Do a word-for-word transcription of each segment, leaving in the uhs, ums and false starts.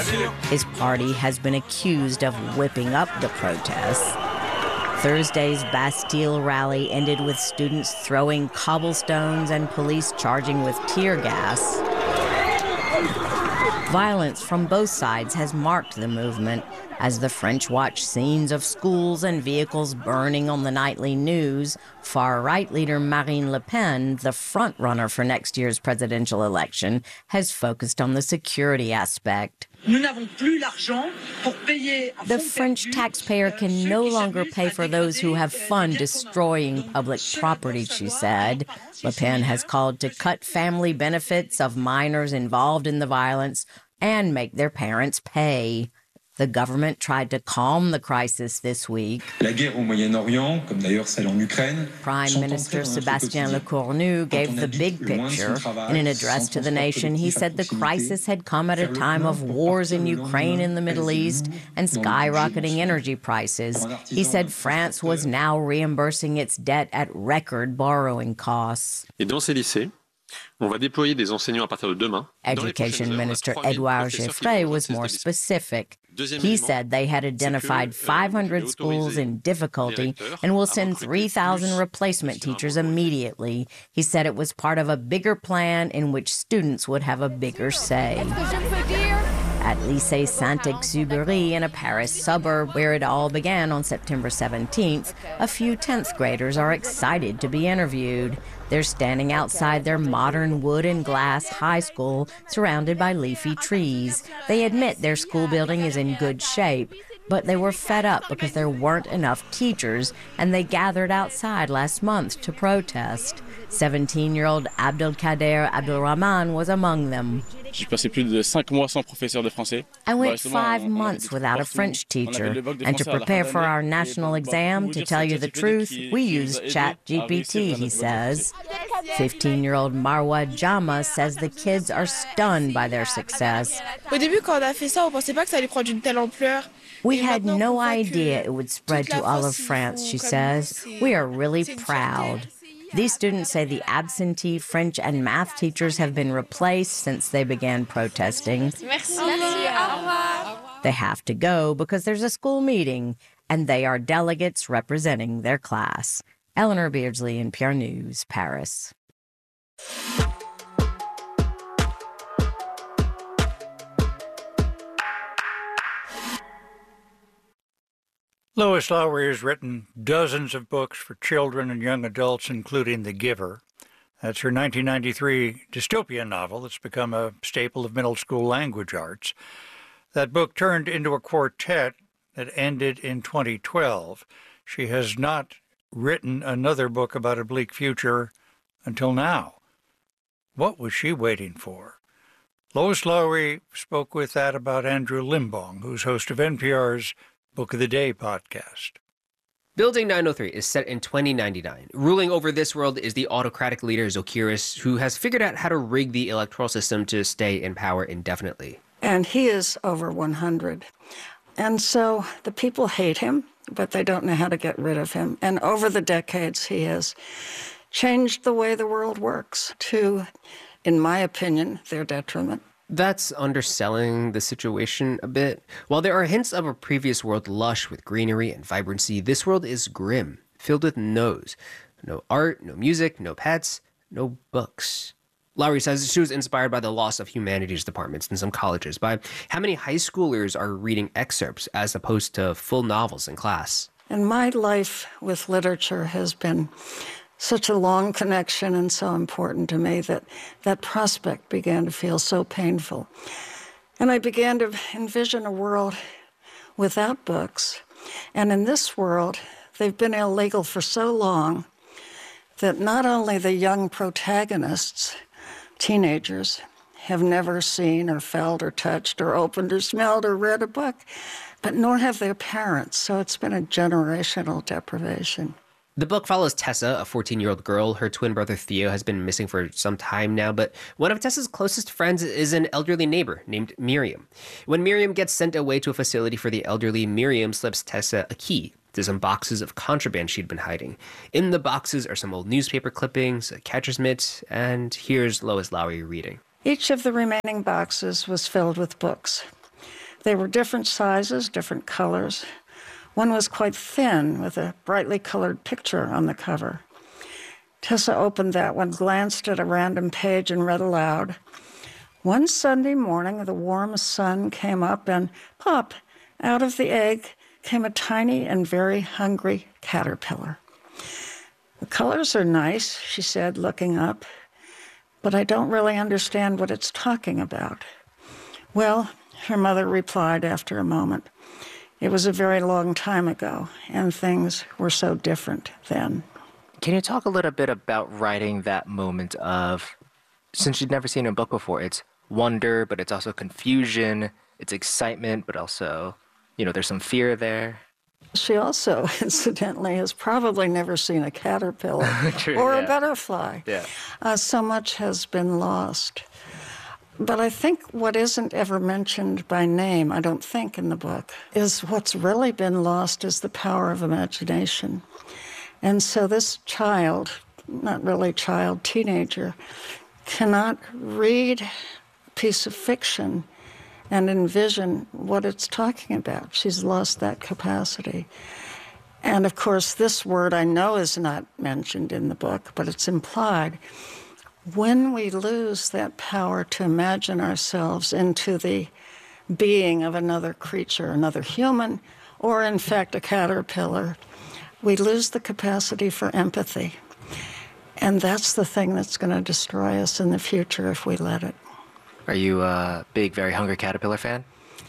His party has been accused of whipping up the protests. Thursday's Bastille rally ended with students throwing cobblestones and police charging with tear gas. Violence from both sides has marked the movement as the French watch scenes of schools and vehicles burning on the nightly news. Far-right leader Marine Le Pen, the front-runner for next year's presidential election, has focused on the security aspect. The French taxpayer can no longer pay for those who have fun destroying public property, she said. Le Pen has called to cut family benefits of minors involved in the violence and make their parents pay. The government tried to calm the crisis this week. Prime Minister Sébastien Lecornu gave the big picture. In an address to the nation, he said the crisis had come at a time of wars in Ukraine and the Middle East and skyrocketing energy prices. He said France was now reimbursing its debt at record borrowing costs. Et dans ces lycées, on va déployer des enseignants à partir de demain. Education Minister Edouard Geoffrey was more specific. He said they had identified five hundred schools in difficulty and will send three thousand replacement teachers immediately. He said it was part of a bigger plan in which students would have a bigger say. At Lycée Saint-Exupéry in a Paris suburb where it all began on September seventeenth, a few tenth graders are excited to be interviewed. They're standing outside their modern wood and glass high school surrounded by leafy trees. They admit their school building is in good shape, but they were fed up because there weren't enough teachers, and they gathered outside last month to protest. seventeen-year-old Abdelkader Abdelrahman was among them. I went five months without a French teacher, and to prepare for our national exam, to tell you the truth, we used ChatGPT, he says. fifteen-year-old Marwa Jama says the kids are stunned by their success. We had no idea it would spread to all of France, she says. We are really proud. These students say the absentee French and math teachers have been replaced since they began protesting. They have to go because there's a school meeting, and they are delegates representing their class. Eleanor Beardsley, N P R News, Paris. Lois Lowry has written dozens of books for children and young adults, including The Giver. That's her nineteen ninety-three dystopian novel that's become a staple of middle school language arts. That book turned into a quartet that ended in twenty twelve. She has not written another book about a bleak future until now. What was she waiting for? Lois Lowry spoke with that about Andrew Limbong, who's host of N P R's Book of the Day podcast. Building nine oh three is set in twenty ninety-nine. Ruling over this world is the autocratic leader Zokiris, who has figured out how to rig the electoral system to stay in power indefinitely. And he is over one hundred. And so the people hate him, but they don't know how to get rid of him. And over the decades, he has changed the way the world works to, in my opinion, their detriment. That's underselling the situation a bit. While there are hints of a previous world lush with greenery and vibrancy, this world is grim, filled with no's. No art, no music, no pets, no books. Lowry says she was inspired by the loss of humanities departments in some colleges, by how many high schoolers are reading excerpts as opposed to full novels in class. And my life with literature has been such a long connection and so important to me that that prospect began to feel so painful. And I began to envision a world without books. And in this world, they've been illegal for so long that not only the young protagonists, teenagers, have never seen or felt or touched or opened or smelled or read a book, but nor have their parents. So it's been a generational deprivation. The book follows Tessa, a fourteen-year-old girl. Her twin brother Theo has been missing for some time now, but one of Tessa's closest friends is an elderly neighbor named Miriam. When Miriam gets sent away to a facility for the elderly, Miriam slips Tessa a key to some boxes of contraband she'd been hiding. In the boxes are some old newspaper clippings, a catcher's mitt, and here's Lois Lowry reading. Each of the remaining boxes was filled with books. They were different sizes, different colors. One was quite thin with a brightly colored picture on the cover. Tessa opened that one, glanced at a random page, and read aloud. One Sunday morning, the warm sun came up, and pop, out of the egg came a tiny and very hungry caterpillar. The colors are nice, she said, looking up, but I don't really understand what it's talking about. Well, her mother replied after a moment, it was a very long time ago, and things were so different then. Can you talk a little bit about writing that moment of, since you'd never seen a book before, it's wonder, but it's also confusion, it's excitement, but also, you know, there's some fear there. She also, incidentally, has probably never seen a caterpillar True, or yeah. a butterfly. Yeah. Uh, so much has been lost. But I think what isn't ever mentioned by name, I don't think, in the book, is what's really been lost is the power of imagination. And so this child, not really child, teenager, cannot read a piece of fiction and envision what it's talking about. She's lost that capacity. And of course, this word I know is not mentioned in the book, but it's implied. When we lose that power to imagine ourselves into the being of another creature, another human, or in fact a caterpillar, we lose the capacity for empathy. And that's the thing that's going to destroy us in the future if we let it. Are you a big, very hungry caterpillar fan?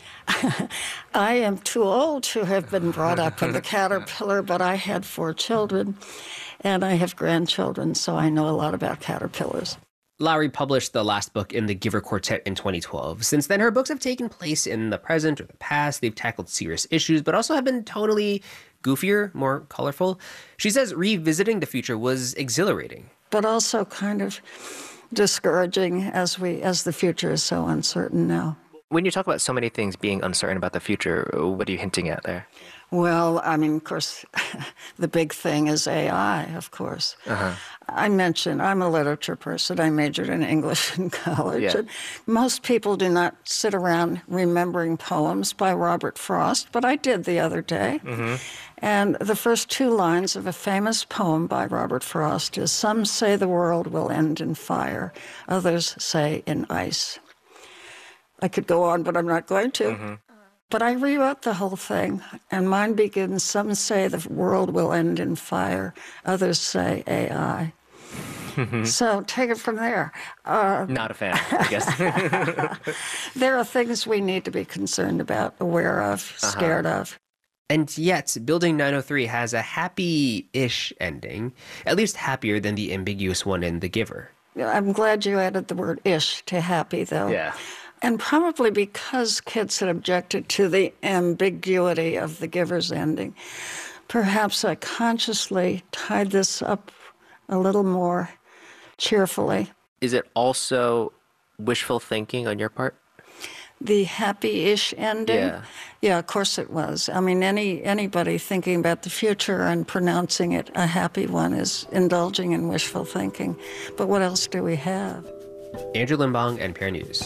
I am too old to have been brought up in the caterpillar, but I had four children, and I have grandchildren, so I know a lot about caterpillars. Lowry published the last book in the Giver Quartet in twenty twelve. Since then, her books have taken place in the present or the past. They've tackled serious issues, but also have been tonally goofier, more colorful. She says revisiting the future was exhilarating. But also kind of discouraging as we as the future is so uncertain now. When you talk about so many things being uncertain about the future, what are you hinting at there? Well, I mean, of course, the big thing is A I, of course. Uh-huh. I mentioned I'm a literature person. I majored in English in college. Yeah. And most people do not sit around remembering poems by Robert Frost, but I did the other day. Mm-hmm. And the first two lines of a famous poem by Robert Frost is, some say the world will end in fire, others say in ice. I could go on, but I'm not going to. Mm-hmm. But I rewrote the whole thing, and mine begins, some say the world will end in fire, others say A I. So take it from there. Uh, Not a fan, I guess. There are things we need to be concerned about, aware of, scared uh-huh. of. And yet, Building nine oh three has a happy-ish ending, at least happier than the ambiguous one in The Giver. I'm glad you added the word ish to happy, though. Yeah. And probably because kids had objected to the ambiguity of The Giver's ending, perhaps I consciously tied this up a little more cheerfully. Is it also wishful thinking on your part? The happy-ish ending? Yeah. Yeah, of course it was. I mean, any anybody thinking about the future and pronouncing it a happy one is indulging in wishful thinking. But what else do we have? Andrew Limbong, N P R News.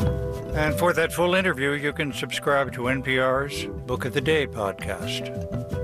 And for that full interview, you can subscribe to N P R's Book of the Day podcast.